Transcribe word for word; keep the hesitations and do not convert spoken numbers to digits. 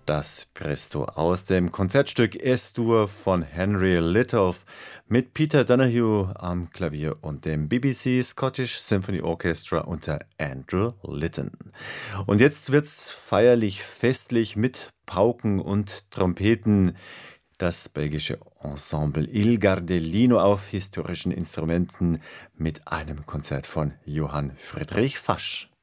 Das Presto aus dem Konzertstück S-Dur von Henry Litolff mit Peter Donahue am Klavier und dem B B C Scottish Symphony Orchestra unter Andrew Litton. Und jetzt wird's feierlich festlich mit Pauken und Trompeten. Das belgische Ensemble Il Gardellino auf historischen Instrumenten mit einem Konzert von Johann Friedrich Fasch.